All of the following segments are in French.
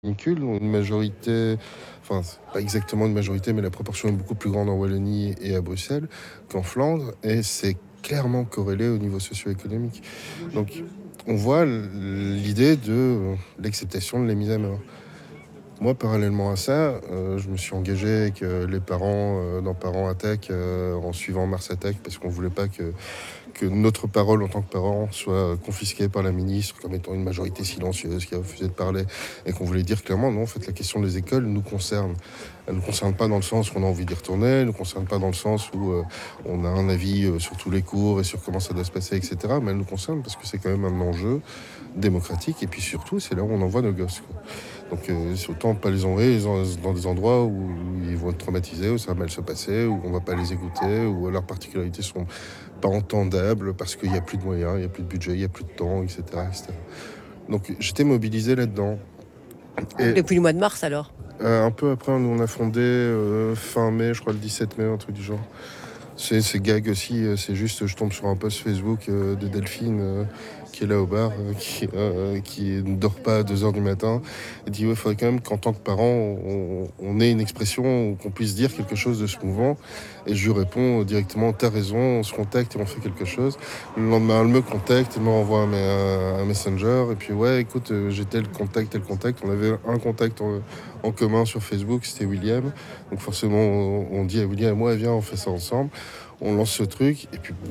canicule, une majorité, enfin c'est pas exactement une majorité, mais la proportion est beaucoup plus grande en Wallonie et à Bruxelles qu'en Flandre, et c'est clairement corrélé au niveau socio-économique. Donc on voit l'idée de l'acceptation de la mise à mort. Moi, parallèlement à ça, je me suis engagé avec les parents dans Parents Attack en suivant Mars Attack parce qu'on voulait pas que notre parole en tant que parents soit confisquée par la ministre comme étant une majorité silencieuse qui a refusé de parler, et qu'on voulait dire clairement non, en fait la question des écoles nous concerne. Elle ne nous concerne pas dans le sens où on a envie d'y retourner, elle ne nous concerne pas dans le sens où on a un avis sur tous les cours et sur comment ça doit se passer, etc. Mais elle nous concerne parce que c'est quand même un enjeu démocratique, et puis surtout c'est là où on envoie nos gosses, quoi. Donc c'est autant pas les envoyer dans des endroits où ils vont être traumatisés, où ça va mal se passer, où on va pas les écouter, où leurs particularités sont pas entendables parce qu'il n'y a plus de moyens, il n'y a plus de budget, il n'y a plus de temps, etc., etc. Donc j'étais mobilisé là-dedans. Et depuis le mois de mars alors? Un peu après, on a fondé fin mai, je crois le 17 mai, un truc du genre. C'est gag aussi, c'est juste, je tombe sur un post Facebook de Delphine qui est là au bar, qui ne dort pas à 2h du matin, et dit il faudrait quand même qu'en tant que parent, on ait une expression, qu'on puisse dire quelque chose de ce mouvement. Et je lui réponds directement, t'as raison, on se contacte et on fait quelque chose. Le lendemain, elle me contacte, elle me renvoie un messenger, et puis ouais, écoute, j'ai tel contact. On avait un contact en commun sur Facebook, c'était William. Donc forcément, on dit à William, moi, viens, on fait ça ensemble. On lance ce truc, et puis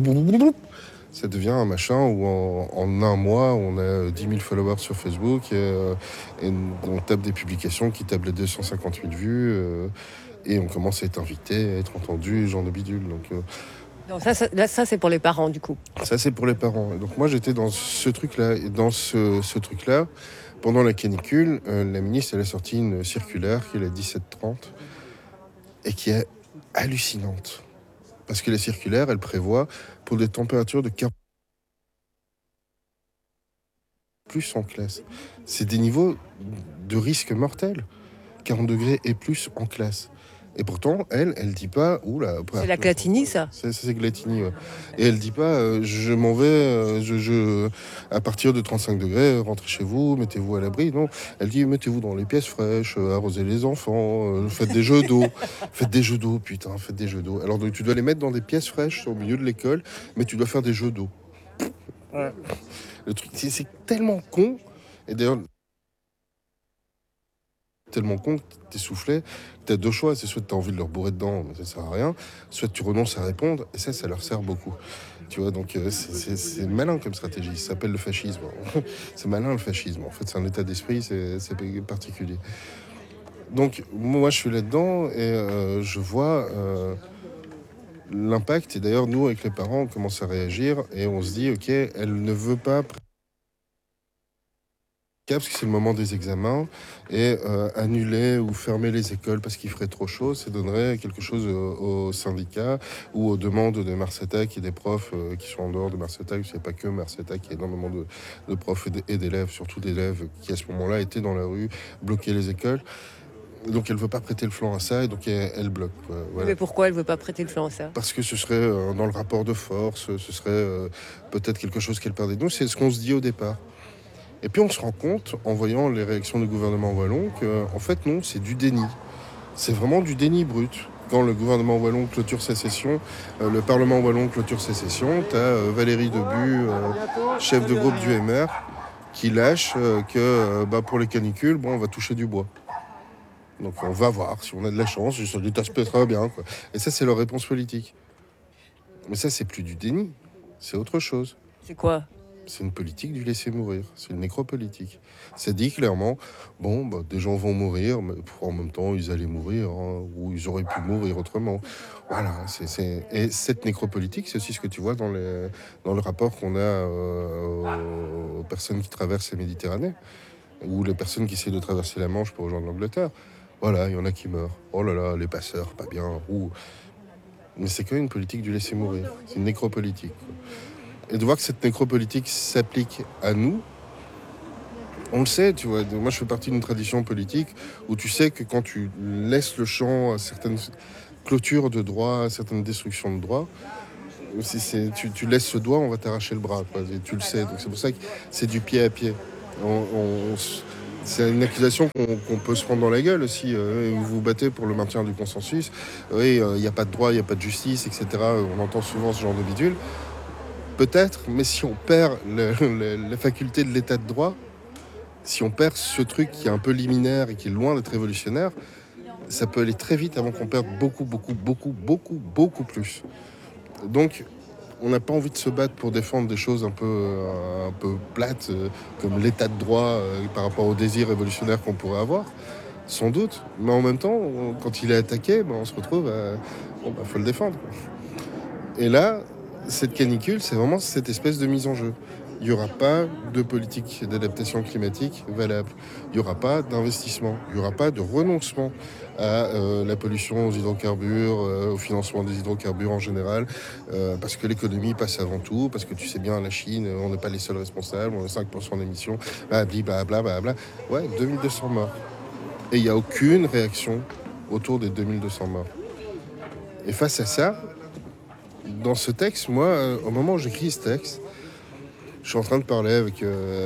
ça devient un machin où en un mois, on a 10 000 followers sur Facebook, et on tape des publications qui tapent les 250 000 vues, et on commence à être invité, à être entendu, genre de bidule. Donc Non, ça c'est pour les parents du coup. ça, c'est pour les parents. Et donc moi, j'étais dans ce truc-là, et dans ce truc-là, pendant la canicule, la ministre, elle a sorti une circulaire qui est la 1730, et qui est hallucinante. Parce que la circulaire, elle prévoit pour des températures de 40 plus en classe. C'est des niveaux de risque mortel. 40 degrés et plus en classe. Et pourtant, elle dit pas, oula, C'est la Clatigny, ça? c'est Glatini, ouais. Et elle dit pas, je m'en vais, à partir de 35 degrés, rentrez chez vous, mettez-vous à l'abri. Non, elle dit, mettez-vous dans les pièces fraîches, arrosez les enfants, faites des jeux d'eau. Faites des jeux d'eau, putain, faites des jeux d'eau. Alors, donc, tu dois les mettre dans des pièces fraîches au milieu de l'école, mais tu dois faire des jeux d'eau. Ouais. Le truc, c'est tellement con. Et d'ailleurs, tellement con que t'es soufflé, t'as deux choix, c'est soit t'as envie de leur bourrer dedans, mais ça sert à rien, soit tu renonces à répondre, et ça leur sert beaucoup. Tu vois, donc c'est malin comme stratégie, ça s'appelle le fascisme. C'est malin le fascisme, en fait c'est un état d'esprit, c'est particulier. Donc moi je suis là-dedans, et je vois l'impact, et d'ailleurs nous avec les parents on commence à réagir, et on se dit ok, elle ne veut pas parce que c'est le moment des examens, et annuler ou fermer les écoles parce qu'il ferait trop chaud, ça donnerait quelque chose aux syndicats ou aux demandes de Mars Attack et des profs qui sont en dehors de Mars Attack. C'est pas que Mars Attack, il y a énormément de profs et d'élèves, surtout d'élèves qui à ce moment-là étaient dans la rue, bloquaient les écoles. Donc elle veut pas prêter le flanc à ça, et donc elle bloque, quoi. Voilà. Mais pourquoi elle veut pas prêter le flanc à ça? Parce que ce serait dans le rapport de force, ce serait peut-être quelque chose qu'elle perdait. Nous, c'est ce qu'on se dit au départ. Et puis on se rend compte, en voyant les réactions du gouvernement wallon, qu'en fait non, c'est du déni. C'est vraiment du déni brut. Quand le gouvernement wallon clôture sa session, le Parlement wallon clôture sa session, t'as Valérie Debu, chef de groupe du MR, qui lâche que pour les canicules, on va toucher du bois. Donc on va voir, si on a de la chance, l'État se pèsera bien, quoi. Et ça, c'est leur réponse politique. Mais ça, c'est plus du déni, c'est autre chose. C'est quoi? C'est une politique du laisser mourir, c'est une nécropolitique. Ça dit clairement, des gens vont mourir, mais en même temps, ils allaient mourir, hein, ou ils auraient pu mourir autrement. Voilà, et cette nécropolitique, c'est aussi ce que tu vois dans le rapport qu'on a aux personnes qui traversent la Méditerranée, ou les personnes qui essaient de traverser la Manche pour rejoindre l'Angleterre. Voilà, il y en a qui meurent. Oh là là, les passeurs, pas bien. Mais c'est quand même une politique du laisser mourir, c'est une nécropolitique, quoi. Et de voir que cette nécropolitique s'applique à nous, on le sait, tu vois. Moi, je fais partie d'une tradition politique où tu sais que quand tu laisses le champ à certaines clôtures de droits, à certaines destructions de droits, si tu laisses ce doigt, on va t'arracher le bras, quoi. Et tu le sais. Donc c'est pour ça que c'est du pied à pied. C'est une accusation qu'on peut se prendre dans la gueule aussi. Vous vous battez pour le maintien du consensus. Oui, il n'y a pas de droit, il n'y a pas de justice, etc. On entend souvent ce genre de bidule. Peut-être, mais si on perd la faculté de l'état de droit, si on perd ce truc qui est un peu liminaire et qui est loin d'être révolutionnaire, ça peut aller très vite avant qu'on perde beaucoup plus. Donc, on n'a pas envie de se battre pour défendre des choses un peu plates, comme l'état de droit par rapport au désir révolutionnaire qu'on pourrait avoir, sans doute. Mais en même temps, quand il est attaqué, on se retrouve à... faut le défendre. Et là, cette canicule, c'est vraiment cette espèce de mise en jeu. Il n'y aura pas de politique d'adaptation climatique valable. Il n'y aura pas d'investissement. Il n'y aura pas de renoncement à la pollution aux hydrocarbures, au financement des hydrocarbures en général, parce que l'économie passe avant tout, parce que tu sais bien, la Chine, on n'est pas les seuls responsables, on a 5% d'émissions, blablabla. Ouais, 2200 morts. Et il n'y a aucune réaction autour des 2200 morts. Et face à ça, dans ce texte, moi, au moment où j'écris ce texte, je suis en train de parler avec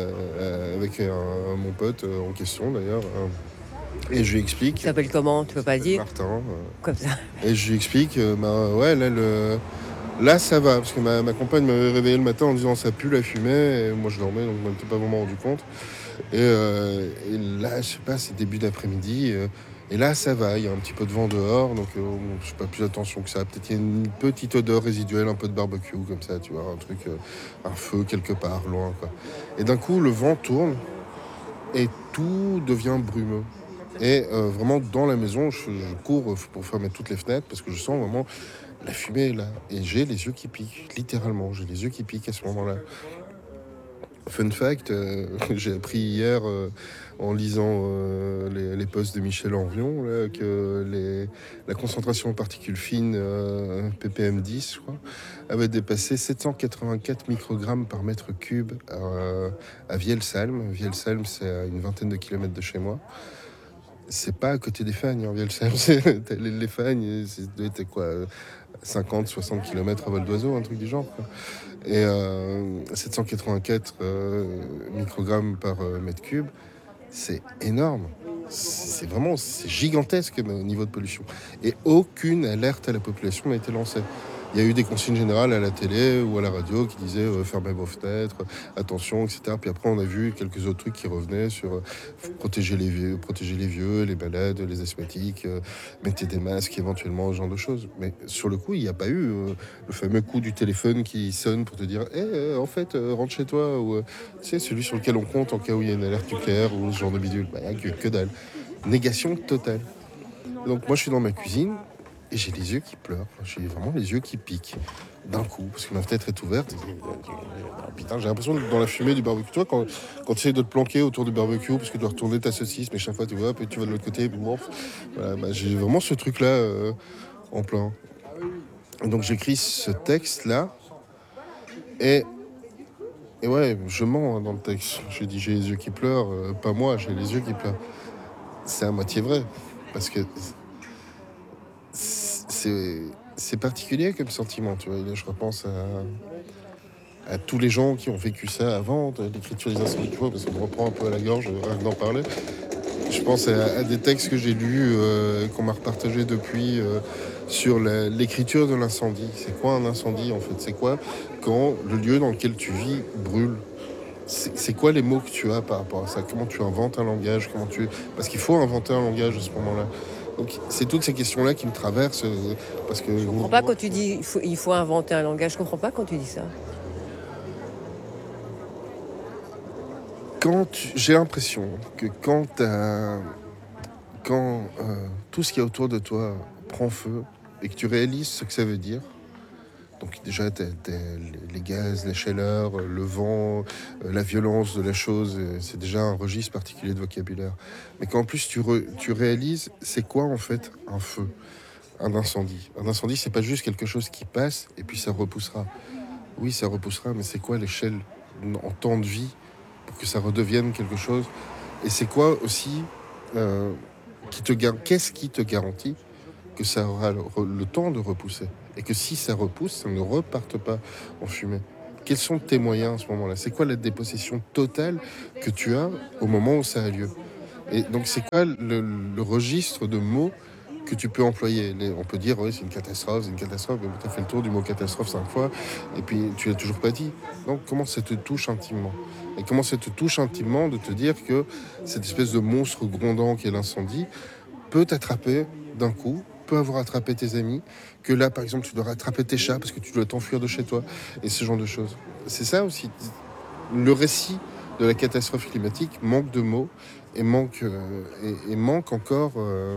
mon pote en question d'ailleurs, et je lui explique. Tu t'appelles comment? Tu peux pas dire? Martin. Comme ça. Et je lui explique, ouais, là ça va, parce que ma compagne m'avait réveillé le matin en disant ça pue la fumée, et moi je dormais donc je m'en étais pas vraiment rendu compte. Et là, je sais pas, c'est début d'après-midi. Et là, ça va, il y a un petit peu de vent dehors, donc je fais pas plus attention que ça. Peut-être il y a une petite odeur résiduelle, un peu de barbecue, comme ça, tu vois, un truc, un feu quelque part, loin, quoi. Et d'un coup, le vent tourne et tout devient brumeux. Et vraiment, dans la maison, je cours pour fermer toutes les fenêtres parce que je sens vraiment la fumée là. Et j'ai les yeux qui piquent, littéralement, j'ai les yeux qui piquent à ce moment-là. Fun fact, j'ai appris hier en lisant les posts de Michel Henvion là, que la concentration en particules fines ppm 10, je crois, avait dépassé 784 microgrammes par mètre cube à Vielsalm. Vielsalm, c'est à une vingtaine de kilomètres de chez moi. C'est pas à côté des Fagnes, hein, Vielsalm. Les Fagnes, c'était quoi 50, 60 km à vol d'oiseau, un truc du genre, quoi. Et 784 microgrammes par mètre cube, c'est énorme. C'est gigantesque au niveau de pollution. Et aucune alerte à la population n'a été lancée. Il y a eu des consignes générales à la télé ou à la radio qui disaient fermez vos fenêtres, attention, etc. Puis après, on a vu quelques autres trucs qui revenaient sur protéger les vieux, les malades, les asthmatiques, mettez des masques éventuellement, ce genre de choses. Mais sur le coup, il n'y a pas eu le fameux coup du téléphone qui sonne pour te dire en fait, rentre chez toi, ou tu sais, celui sur lequel on compte en cas où il y a une alerte nucléaire ou ce genre de bidule. Que dalle. Négation totale. Donc moi, je suis dans ma cuisine. Et j'ai les yeux qui pleurent, j'ai vraiment les yeux qui piquent d'un coup, parce que ma fenêtre est ouverte. Putain, j'ai l'impression d'être dans la fumée du barbecue. Tu vois, quand tu essaies de te planquer autour du barbecue, parce que tu dois retourner ta saucisse, mais chaque fois tu vois, puis tu vas de l'autre côté, puis bon, voilà, j'ai vraiment ce truc-là en plein. Donc j'écris ce texte-là, et ouais, je mens dans le texte. J'ai dit j'ai les yeux qui pleurent, pas moi, j'ai les yeux qui pleurent. C'est à moitié vrai, parce que c'est particulier comme sentiment, tu vois. Là, je repense à tous les gens qui ont vécu ça avant, l'écriture des incendies, tu vois, parce qu'on me reprend un peu à la gorge, rien que d'en parler. Je pense à des textes que j'ai lus, qu'on m'a repartagés depuis, sur l'écriture de l'incendie. C'est quoi un incendie, en fait? C'est quoi quand le lieu dans lequel tu vis brûle? C'est quoi les mots que tu as par rapport à ça? Comment tu inventes un langage? Parce qu'il faut inventer un langage à ce moment-là. Donc c'est toutes ces questions-là qui me traversent parce que... Je comprends pas quand tu dis il faut inventer un langage. Je comprends pas quand tu dis ça. J'ai l'impression que quand tout ce qui est autour de toi prend feu et que tu réalises ce que ça veut dire, donc déjà t'as les gaz, la chaleur, le vent, la violence de la chose, c'est déjà un registre particulier de vocabulaire. Mais qu'en plus tu réalises c'est quoi en fait un feu, un incendie. Un incendie, c'est pas juste quelque chose qui passe et puis ça repoussera. Oui, ça repoussera, mais c'est quoi l'échelle en temps de vie pour que ça redevienne quelque chose? Et c'est quoi aussi qu'est-ce qui te garantit que ça aura le temps de repousser? Et que si ça repousse, ça ne reparte pas en fumée? Quels sont tes moyens à ce moment-là? C'est quoi la dépossession totale que tu as au moment où ça a lieu? Et donc, c'est quoi le registre de mots que tu peux employer? On peut dire, oui, c'est une catastrophe, mais tu as fait le tour du mot catastrophe 5 fois, et puis tu l'as toujours pas dit. Donc, comment ça te touche intimement? Et comment ça te touche intimement de te dire que cette espèce de monstre grondant qui est l'incendie peut t'attraper d'un coup, peut avoir attrapé tes amis, que là, par exemple, tu dois rattraper tes chats parce que tu dois t'enfuir de chez toi, et ce genre de choses. C'est ça aussi. Le récit de la catastrophe climatique manque de mots et manque encore.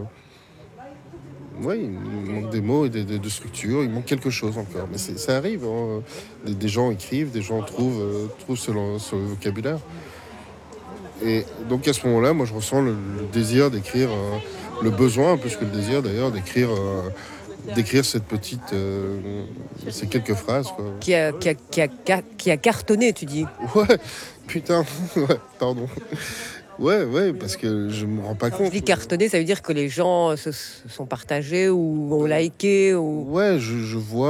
Oui, il manque des mots et de structures, il manque quelque chose encore. Mais ça arrive, hein. Des gens écrivent, des gens trouvent ce vocabulaire. Et donc à ce moment-là, moi je ressens le désir d'écrire, le besoin, plus que le désir d'ailleurs, d'écrire ces quelques phrases, quoi. Qui a cartonné, tu dis. Ouais, putain, ouais, pardon. Ouais, parce que je me rends pas Quand je compte. dis cartonné, ça veut dire que les gens se sont partagés ou ont liké ou... Ouais, je vois,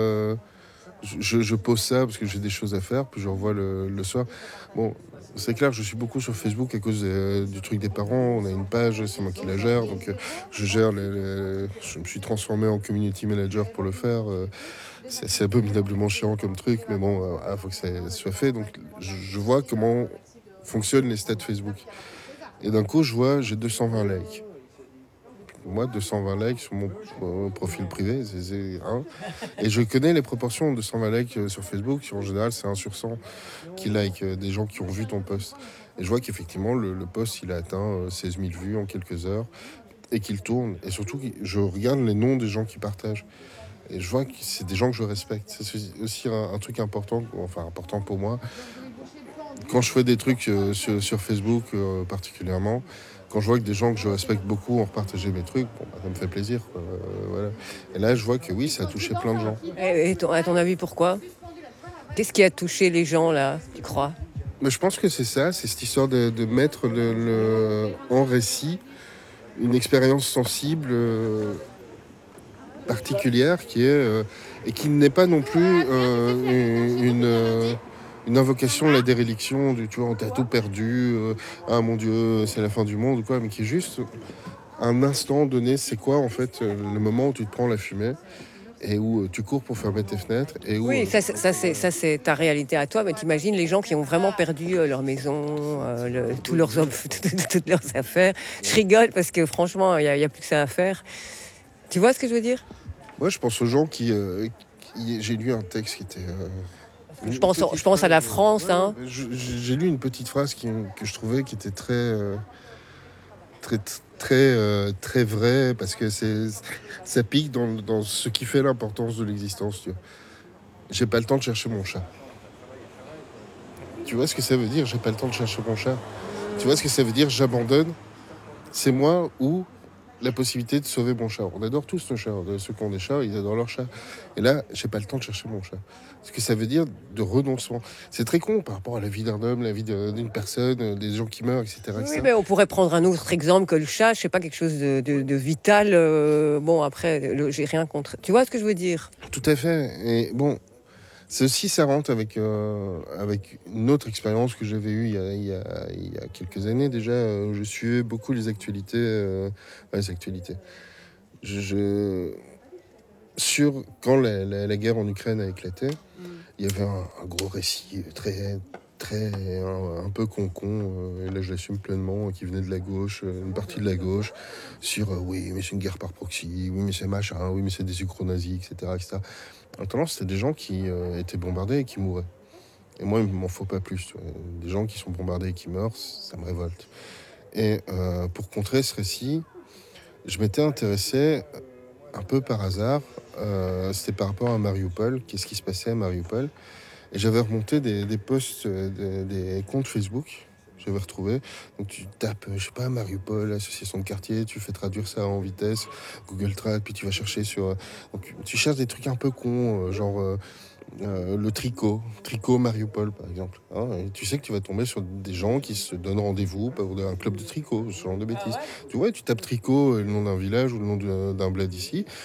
je pose ça parce que j'ai des choses à faire, puis je revois le soir. Bon, c'est clair, je suis beaucoup sur Facebook à cause du truc des parents. On a une page, c'est moi qui la gère, donc je gère je me suis transformé en community manager pour le faire. C'est abominablement chiant comme truc, mais bon, faut que ça soit fait. Donc je vois comment fonctionnent les stats Facebook. Et d'un coup, je vois, j'ai 220 likes. Moi, 220 likes sur mon profil privé, hein. Et je connais les proportions de 220 likes sur Facebook. En général, c'est 1 sur 100 qui like, des gens qui ont vu ton post. Et je vois qu'effectivement, le post, il a atteint 16 000 vues en quelques heures et qu'il tourne. Et surtout, je regarde les noms des gens qui partagent. Et je vois que c'est des gens que je respecte. C'est aussi un truc important, enfin important pour moi. Quand je fais des trucs sur Facebook particulièrement, quand je vois que des gens que je respecte beaucoup ont partagé mes trucs, bon, ça me fait plaisir, quoi. Voilà. Et là, je vois que oui, ça a touché plein de gens. À ton avis, pourquoi? Qu'est-ce qui a touché les gens, là, tu crois? Mais je pense que c'est ça, c'est cette histoire de mettre en récit une expérience sensible particulière et qui n'est pas non plus une invocation de la déréliction, tu vois, on t'a tout perdu, ah mon Dieu, c'est la fin du monde ou quoi, mais qui est juste un instant donné, c'est quoi en fait le moment où tu te prends la fumée et où tu cours pour fermer tes fenêtres et où... Oui, ça, c'est ta réalité à toi, mais t'imagines les gens qui ont vraiment perdu leur maison, tous leurs toutes leurs affaires. Je rigole parce que franchement, il y a plus que ça à faire. Tu vois ce que je veux dire? Moi, je pense aux gens j'ai lu un texte qui était... Je pense à la France, hein. J'ai lu une petite phrase que je trouvais qui était très, très vraie, parce que ça pique dans ce qui fait l'importance de l'existence. Tu vois. J'ai pas le temps de chercher mon chat. Tu vois ce que ça veut dire, j'ai pas le temps de chercher mon chat? Tu vois ce que ça veut dire, j'abandonne? C'est moi ou la possibilité de sauver mon chat. On adore tous nos chats. Ceux qui ont des chats, ils adorent leur chat. Et là, j'ai pas le temps de chercher mon chat. Ce que ça veut dire de renoncement. C'est très con par rapport à la vie d'un homme, la vie d'une personne, des gens qui meurent, etc. Oui, etc. mais on pourrait prendre un autre exemple que le chat, je sais pas, quelque chose de vital. Bon, après, j'ai rien contre. Tu vois ce que je veux dire? Tout à fait. Et bon, c'est aussi, ça rentre avec une autre expérience que j'avais eue il y a quelques années déjà. Je suivais beaucoup les actualités. Les actualités. Je, quand la guerre en Ukraine a éclaté, il y avait un gros récit un peu con, et là je l'assume pleinement, qui venait de la gauche, une partie de la gauche, sur oui, mais c'est une guerre par proxy, oui, mais c'est machin, oui, mais c'est des ukro-nazis, etc., etc. En attendant, c'était des gens qui étaient bombardés et qui mouraient. Et moi, il m'en faut pas plus. Tu vois. Des gens qui sont bombardés et qui meurent, ça me révolte. Et pour contrer ce récit, je m'étais intéressé un peu par hasard. C'était par rapport à Mariupol, qu'est-ce qui se passait à Mariupol. Et j'avais remonté des posts, des comptes Facebook. J'avais retrouvé. Donc tu tapes, je sais pas, Mariupol, association de quartier, tu fais traduire ça en vitesse, Google Trad, puis tu vas chercher sur... donc tu cherches des trucs un peu cons, genre le tricot Mariupol par exemple. Hein, et tu sais que tu vas tomber sur des gens qui se donnent rendez-vous pour un club de tricot, ce genre de bêtises. Tu vois, tu tapes tricot, le nom d'un village ou le nom d'un bled ici.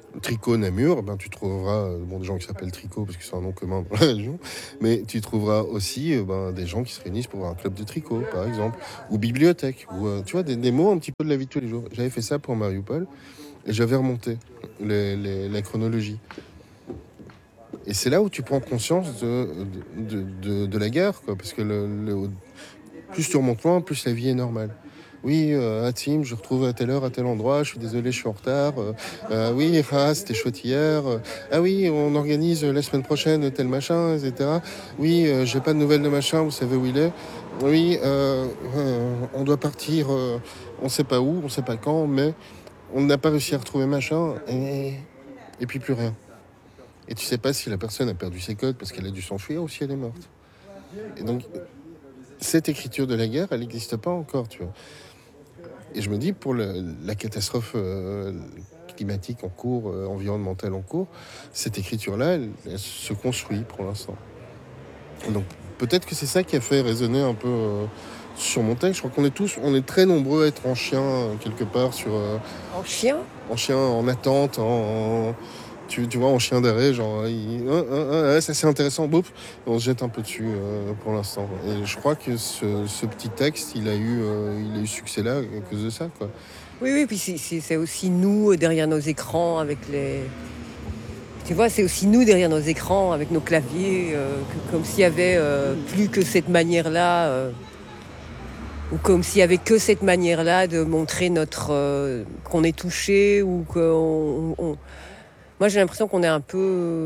Tricot Namur, ben, tu trouveras des gens qui s'appellent Tricot parce que c'est un nom commun dans la région, mais tu trouveras aussi des gens qui se réunissent pour un club de tricot, par exemple, ou bibliothèque, ou tu vois, des mots un petit peu de la vie de tous les jours. J'avais fait ça pour Mariupol et j'avais remonté la chronologie. Et c'est là où tu prends conscience de la guerre, quoi, parce que plus tu remontes loin, plus la vie est normale. Oui, à Tim, je retrouve à telle heure, à tel endroit, je suis désolé, je suis en retard. Oui, c'était chouette hier. Ah oui, on organise la semaine prochaine tel machin, etc. Oui, j'ai pas de nouvelles de machin, vous savez où il est. Oui, on doit partir, on sait pas où, on sait pas quand, mais on n'a pas réussi à retrouver machin, et puis plus rien. Et tu sais pas si la personne a perdu ses codes parce qu'elle a dû s'enfuir ou si elle est morte. Et donc, cette écriture de la guerre, elle n'existe pas encore, tu vois. Et je me dis, pour la catastrophe climatique en cours, environnementale en cours, cette écriture-là, elle se construit pour l'instant. Et donc, peut-être que c'est ça qui a fait résonner un peu sur mon texte. Je crois on est très nombreux à être en chien, quelque part, En chien? en chien, en attente, tu vois, en chien d'arrêt, genre, ça c'est intéressant, boum, on se jette un peu dessus pour l'instant. Et je crois que ce petit texte, il a eu succès là à cause de ça, quoi. Oui, puis c'est aussi nous derrière nos écrans avec les... Tu vois, c'est aussi nous derrière nos écrans avec nos claviers, comme s'il y avait plus que cette manière-là, ou comme s'il y avait que cette manière-là de montrer qu'on est touché ou Moi, j'ai l'impression qu'on est un peu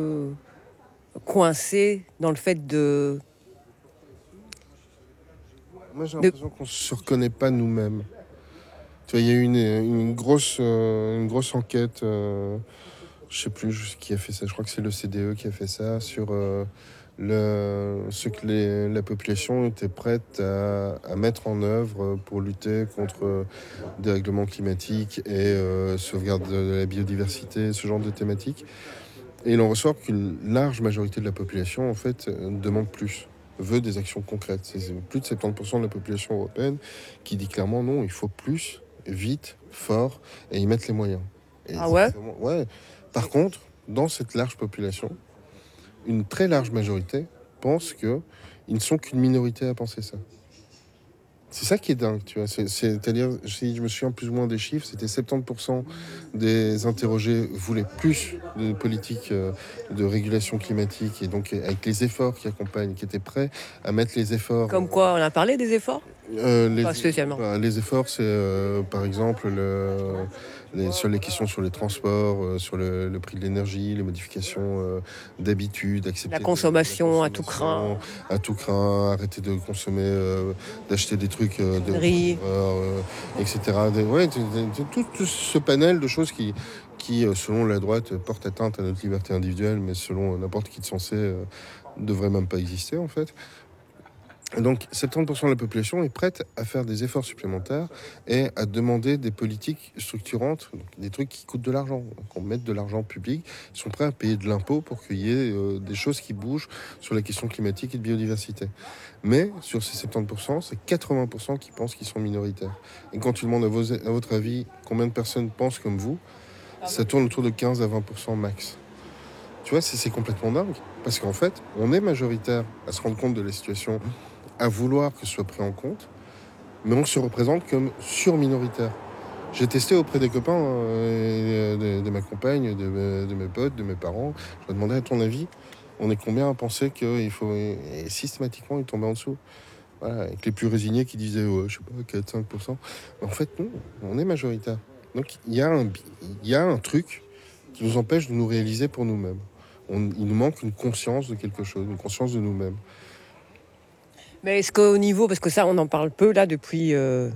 coincé dans le fait Moi j'ai l'impression qu'on se reconnaît pas nous-mêmes. Tu vois, il y a eu une grosse enquête, je sais plus qui a fait ça, je crois que c'est le CDE qui a fait ça, sur ce que la population était prête à mettre en œuvre pour lutter contre dérèglement climatique et sauvegarde de la biodiversité, ce genre de thématiques. Et il en ressort qu'une large majorité de la population, en fait, demande plus, veut des actions concrètes. C'est plus de 70% de la population européenne qui dit clairement non, il faut plus, vite, fort, et y mettre les moyens. Et Ah ouais? Ouais. Par contre, dans cette large population, une très large majorité pense qu'ils ne sont qu'une minorité à penser ça. C'est ça qui est dingue, tu vois. C'est-à-dire, si je me souviens plus ou moins des chiffres, c'était 70% des interrogés voulaient plus de politique de régulation climatique et donc avec les efforts qui accompagnent, qui étaient prêts à mettre les efforts. Comme quoi, on a parlé des efforts? Pas spécialement. Les efforts, c'est par exemple sur les questions sur les transports, sur le prix de l'énergie, les modifications d'habitude, accepter La consommation à tout craint. à tout craint, arrêter de consommer, d'acheter des trucs Riz. etc. Tout ce panel de choses qui selon la droite, portent atteinte à notre liberté individuelle, mais selon n'importe qui de sensé, devrait même pas exister en fait. Donc 70% de la population est prête à faire des efforts supplémentaires et à demander des politiques structurantes, donc des trucs qui coûtent de l'argent, qu'on mette de l'argent public, ils sont prêts à payer de l'impôt pour qu'il y ait des choses qui bougent sur la question climatique et de biodiversité. Mais sur ces 70%, c'est 80% qui pensent qu'ils sont minoritaires. Et quand tu demandes à votre avis combien de personnes pensent comme vous, ça tourne autour de 15 à 20% max. Tu vois, c'est complètement dingue. Parce qu'en fait, on est majoritaire à se rendre compte de la situation, à vouloir que ce soit pris en compte, mais on se représente comme surminoritaire. J'ai testé auprès des copains, de ma compagne, de mes potes, de mes parents. Je leur demandais à ton avis, on est combien à penser qu'il faut... Et systématiquement, ils tombaient en dessous. Voilà, avec les plus résignés qui disaient, ouais, je sais pas, 4-5%. Mais en fait, non, on est majoritaire. Donc, il y a un truc qui nous empêche de nous réaliser pour nous-mêmes. Il nous manque une conscience de quelque chose, une conscience de nous-mêmes. Mais est-ce qu'au niveau, parce que ça, on en parle peu là depuis...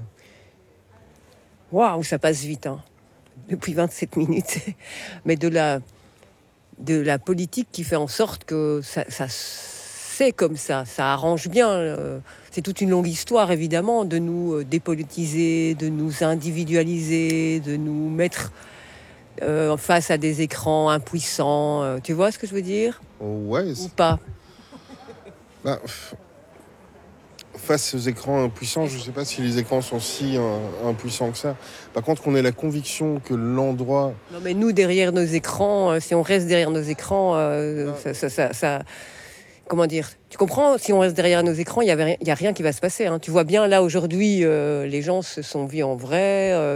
Waouh, ça passe vite, hein, depuis 27 minutes. Mais de la politique qui fait en sorte que ça c'est comme ça arrange bien. C'est toute une longue histoire, évidemment, de nous dépolitiser, de nous individualiser, de nous mettre face à des écrans impuissants. Tu vois ce que je veux dire? Ouais. Ou pas? Bah, face aux écrans impuissants, je ne sais pas si les écrans sont si impuissants que ça. Par contre, qu'on ait la conviction que l'endroit... Non, mais nous, derrière nos écrans, si on reste derrière nos écrans, comment dire? Tu comprends? Si on reste derrière nos écrans, il y a rien qui va se passer, hein. Tu vois bien, là, aujourd'hui, les gens se sont vus en vrai.